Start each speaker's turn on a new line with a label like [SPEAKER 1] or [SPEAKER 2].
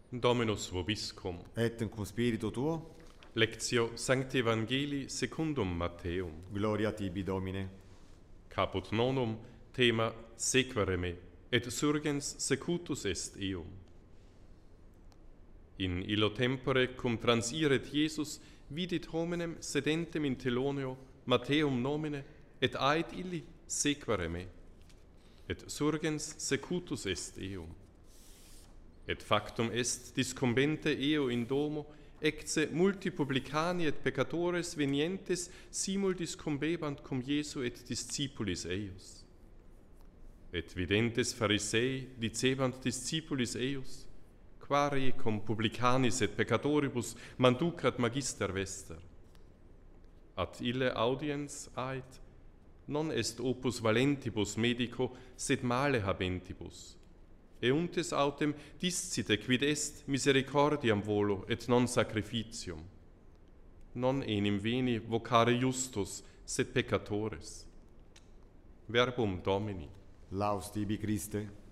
[SPEAKER 1] Dominus vobiscum.
[SPEAKER 2] Et cum spiritu tuo,
[SPEAKER 1] Lectio Sancti Evangelii secundum Matteum.
[SPEAKER 2] gloria tibi Domine.
[SPEAKER 1] Caput nonum, thema sequere me, et surgens secutus est eum. In illo tempore cum transiret Iesus vidit hominem sedentem in teloneo Matteum nomine, et ait illi sequere me, et surgens secutus est eum. Et factum est discumbente eo in domo, ecce multi publicani et peccatores venientes simul discumbebant cum Iesu et discipulis eius. Et videntes Pharisei dicebant discipulis eius, quare cum publicanis et peccatoribus manducat magister vester. At ille audiens ait, non est opus valentibus medico, sed male habentibus. Euntes autem discite quid est misericordiam volo et non sacrificium. Non enim veni vocare justus, sed peccatores. Verbum Domini.
[SPEAKER 2] Laus tibi Christe.